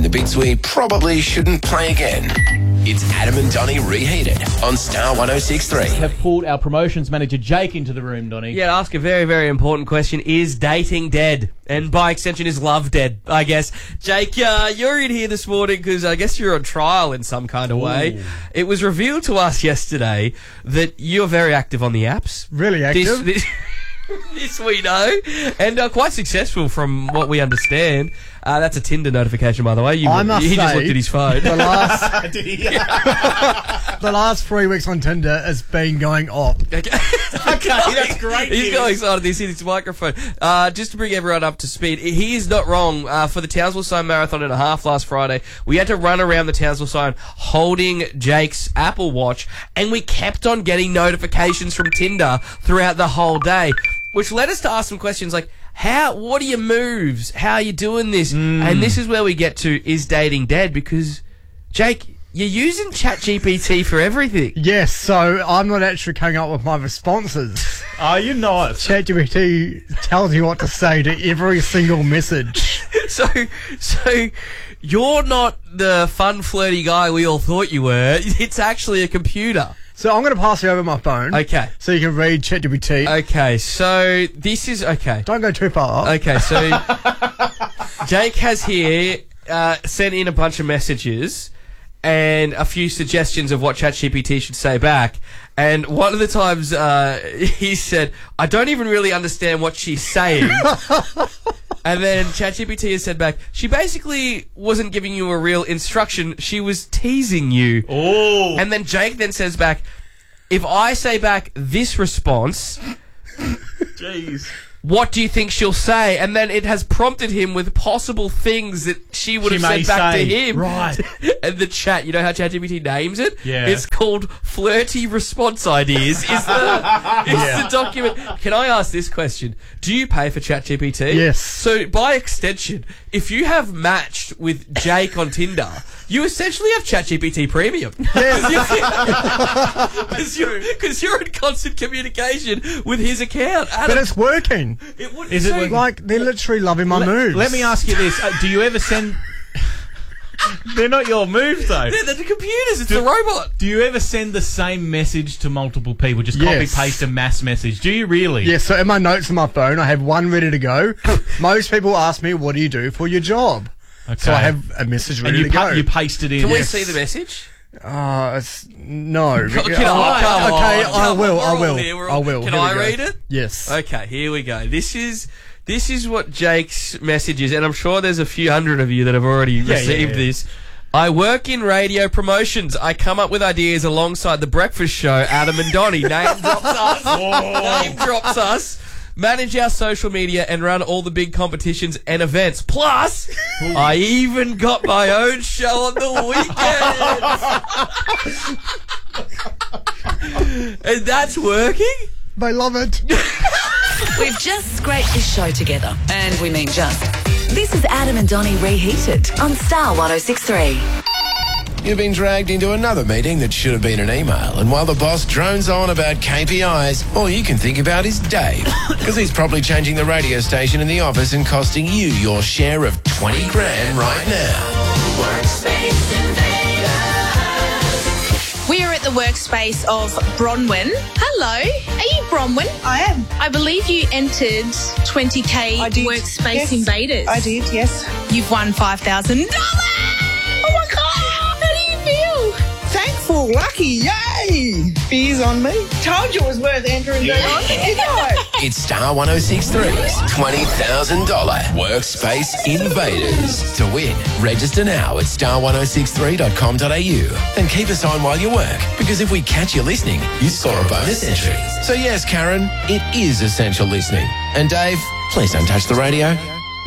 the bits we probably shouldn't play again. It's Adam and Donnie Reheated on Star 106.3. Have pulled our promotions manager Jake into the room, Donnie. Yeah, to ask a very, very important question. Is dating dead? And by extension, is love dead, I guess. Jake, you're in here this morning because I guess you're on trial in some kind of way. It was revealed to us yesterday that you're very active on the apps. Really active? This we know. And quite successful from what we understand. That's a Tinder notification, by the way. He just looked at his phone. The last 3 weeks on Tinder has been going off. Okay, that's great. He's got excited. He's in his microphone. Just to bring everyone up to speed, he is not wrong. For the Townsville Sign Marathon and a half last Friday, we had to run around the Townsville Sign holding Jake's Apple Watch, and we kept on getting notifications from Tinder throughout the whole day, which led us to ask some questions like, what are your moves? How are you doing this? And this is where we get to, is dating dead? Because, Jake, you're using ChatGPT for everything. Yes, so I'm not actually coming up with my responses. Are you not? ChatGPT tells you what to say to every single message. So you're not the fun, flirty guy we all thought you were. It's actually a computer. So I'm going to pass you over my phone. Okay. So you can read ChatGPT. Okay, so this is... Okay. Don't go too far. Okay, so Jake has here sent in a bunch of messages and a few suggestions of what ChatGPT should say back. And one of the times he said, I don't even really understand what she's saying. And then ChatGPT has said back, she basically wasn't giving you a real instruction. She was teasing you. Oh. And then Jake then says back, if I say back this response, Jeez, what do you think she'll say? And then it has prompted him with possible things that she would have said back to him. Right. And the chat, you know how ChatGPT names it? Yeah. It's called Flirty Response Ideas. Is the document. Can I ask this question? Do you pay for ChatGPT? Yes. So by extension, if you have matched with Jake on Tinder, you essentially have ChatGPT Premium. Because you're in constant communication with his account. Adam, But it's working. Is it working? Like, they're literally loving my moves. Let me ask you this. Do you ever send... They're not your moves, though. They're the computers. It's the robot. Do you ever send the same message to multiple people? Just Yes. copy-paste a mass message? Do you really? Yes, so in my notes on my phone, I have one ready to go. Most people ask me, what do you do for your job? Okay. So I have a message ready And to go. you paste it in. Can we see the message? No. Can Okay, I will. I will. Can Here we I go. read it? Yes. Okay, here we go. This is what Jake's message is, and I'm sure there's a few hundred of you that have already received this. I work in radio promotions. I come up with ideas alongside the breakfast show, Adam and Donnie. Name drops us. Name drops us. Manage our social media and run all the big competitions and events. Plus, I even got my own show on the weekend. And that's working? They love it. We've just scraped this show together, and we mean just. This is Adam and Donnie Reheated on Star 106.3. You've been dragged into another meeting that should have been an email, and while the boss drones on about KPIs, all you can think about is Dave, because he's probably changing the radio station in the office and costing you your share of 20 grand right now. Workspace Invaders. We are at the workspace of Bronwyn. Hello, are you Bronwyn? I am. I believe you entered 20k I did. Workspace Yes. Invaders. I did, yes. You've won $5,000. Oh my God! How do you feel? Thankful, lucky, yay! Beers on me. Told you it was worth entering that on, didn't I? It's Star 106.3's $20,000 Workspace Invaders. To win, register now at star1063.com.au and keep us on while you work, because if we catch you listening, you score a bonus entry. So yes, Karen, it is essential listening. And Dave, please don't touch the radio.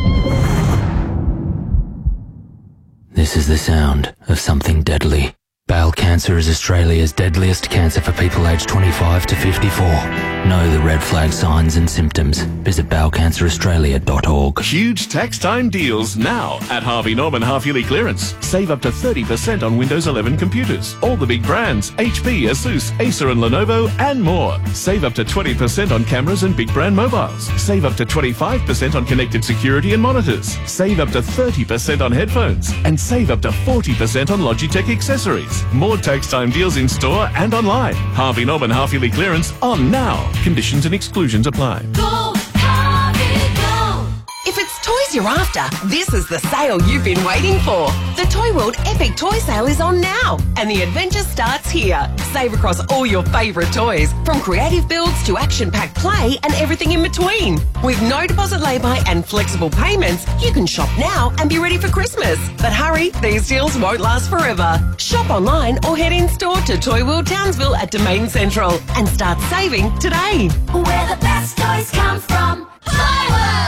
This is the sound of something deadly. Bowel cancer is Australia's deadliest cancer for people aged 25 to 54. Know the red flag signs and symptoms. Visit bowelcanceraustralia.org. Huge tax time deals now at Harvey Norman half-yearly clearance. Save up to 30% on Windows 11 computers. All the big brands, HP, Asus, Acer and Lenovo, and more. Save up to 20% on cameras and big brand mobiles. Save up to 25% on connected security and monitors. Save up to 30% on headphones. And save up to 40% on Logitech accessories. More tax time deals in store and online. Harvey Norman half-yearly clearance on now. Conditions and exclusions apply. Go, Harvey, go! If it's toys you're after, this is the sale you've been waiting for. The Toy World Epic Toy Sale is on now, and the adventure starts here. Save across all your favourite toys, from creative builds to action-packed play and everything in between. With no deposit lay-by and flexible payments, you can shop now and be ready for Christmas. But hurry, these deals won't last forever. Shop online or head in-store to Toy World Townsville at Domain Central and start saving today. Where the best toys come from. Toy World!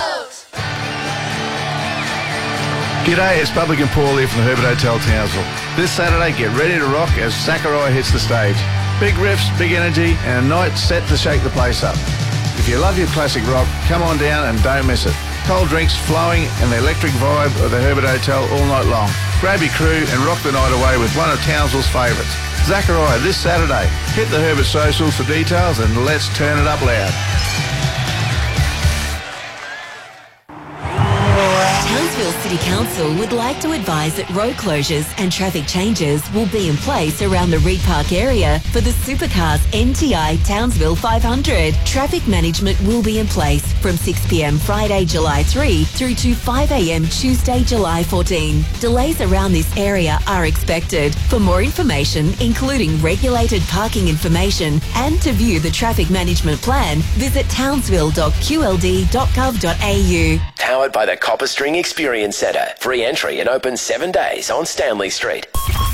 G'day, it's Publican Paul here from the Herbert Hotel Townsville. This Saturday, get ready to rock as Zachariah hits the stage. Big riffs, big energy, and a night set to shake the place up. If you love your classic rock, come on down and don't miss it. Cold drinks flowing and the electric vibe of the Herbert Hotel all night long. Grab your crew and rock the night away with one of Townsville's favourites. Zachariah this Saturday. Hit the Herbert socials for details and let's turn it up loud. Townsville City Council would like to advise that road closures and traffic changes will be in place around the Reed Park area for the Supercars NTI Townsville 500. Traffic management will be in place from 6 p.m. Friday, July 3 through to 5 a.m. Tuesday, July 14. Delays around this area are expected. For more information, including regulated parking information and to view the traffic management plan, visit townsville.qld.gov.au. Powered by the Copper String Experience Centre. Free entry and open 7 days on Stanley Street.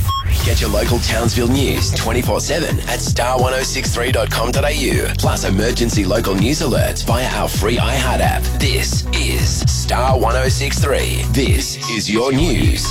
Get your local Townsville news 24/7 at star1063.com.au. Plus emergency local news alerts via our free iHeart app. This is Star 1063. This is your news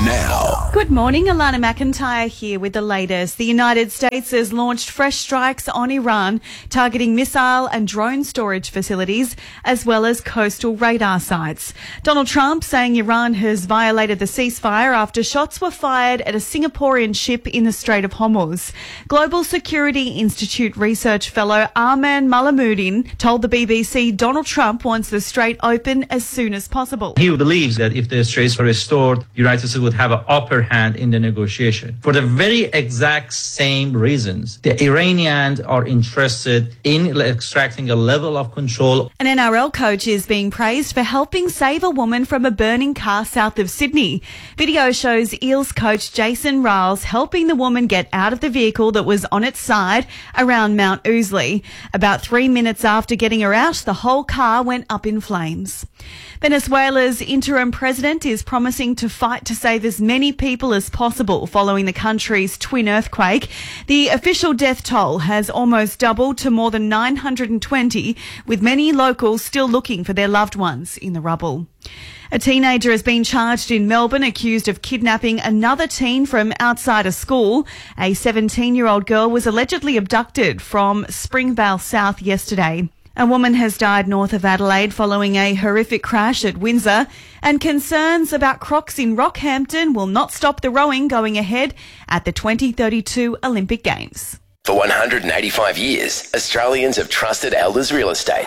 now. Good morning, Alana McIntyre here with the latest. The United States has launched fresh strikes on Iran, targeting missile and drone storage facilities, as well as coastal radar sites. Donald Trump saying Iran has violated the ceasefire after shots were fired at a Singaporean ship in the Strait of Hormuz. Global Security Institute research fellow Arman Malamuddin told the BBC Donald Trump wants the strait open as soon as possible. He believes that if the straits are restored, the United States would have an upper hand in the negotiation. For the very exact same reasons, the Iranians are interested in extracting a level of control. An NRL coach is being praised for helping save a woman from a burning car south of Sydney. Video shows Eels coach Jason Riles helping the woman get out of the vehicle that was on its side around Mount Ousley. About 3 minutes after getting her out, the whole car went up in flames. Venezuela's interim president is promising to fight to save as many people as possible following the country's twin earthquake. The official death toll has almost doubled to more than 920, with many locals still looking for their loved ones in the rubble. A teenager has been charged in Melbourne accused of kidnapping another teen from outside a school. A 17-year-old girl was allegedly abducted from Springvale South yesterday. A woman has died north of Adelaide following a horrific crash at Windsor, and concerns about crocs in Rockhampton will not stop the rowing going ahead at the 2032 Olympic Games. For 185 years, Australians have trusted Elders Real Estate.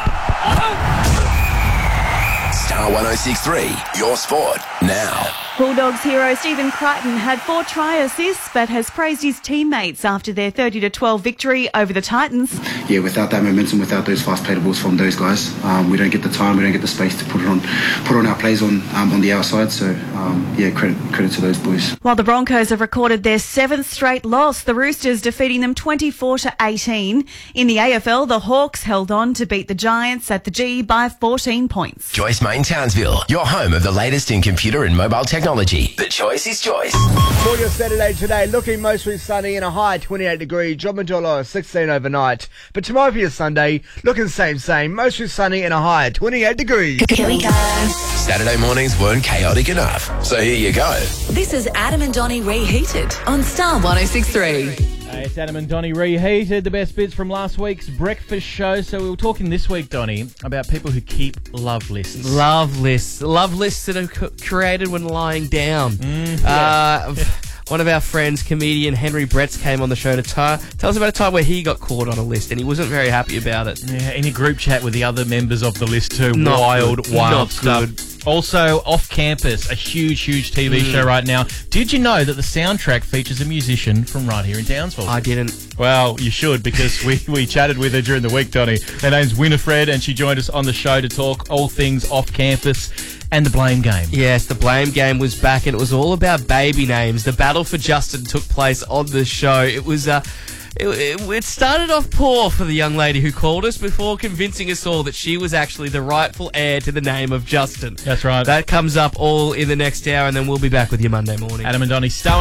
Star 1063, your sport now. Bulldogs hero Stephen Crichton had 4 try assists, but has praised his teammates after their 30-12 victory over the Titans. Yeah, without that momentum, without those fast played balls from those guys, we don't get the time, we don't get the space to put on our plays on the outside. So yeah, credit to those boys. While the Broncos have recorded their 7th straight loss, the Roosters defeating them 24-18. In the AFL, the Hawks held on to beat the Giants at the G by 14 points. Joyce Main Townsville, your home of the latest in computer and mobile technology. technology. The choice is choice. For your Saturday today, looking mostly sunny and a high 28 degrees, Jomadolo 16 overnight. But tomorrow for your Sunday, looking same, mostly sunny and a high 28 degrees. Here we go. Saturday mornings weren't chaotic enough, so here you go. This is Adam and Donnie Reheated on Star 106.3. Hey, it's Adam and Donnie Reheated, the best bits from last week's breakfast show. So we were talking this week, Donnie, about people who keep love lists. Love lists that are created when lying down. One of our friends, comedian Henry Bretz, came on the show to tell us about a time where he got caught on a list and he wasn't very happy about it. Yeah, in a group chat with the other members of the list too. Not wild Not stuff. good. Also, Off Campus, a huge TV show right now. Did you know that the soundtrack features a musician from right here in Townsville? I didn't. Well, you should, because we chatted with her during the week, Donnie. Her name's Winifred, and she joined us on the show to talk all things Off Campus and the Blame Game. Yes, the Blame Game was back, and it was all about baby names. The battle for Justin took place on the show. It was it started off poor for the young lady who called us before convincing us all that she was actually the rightful heir to the name of Justin. That's right. That comes up all in the next hour, and then we'll be back with you Monday morning. Adam and Donnie, Star